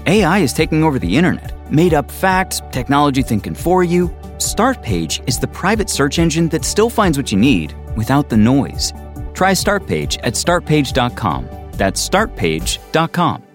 AI is taking over the internet. Made up facts, technology thinking for you. Startpage is the private search engine that still finds what you need without the noise. Try Startpage at startpage.com. That's startpage.com.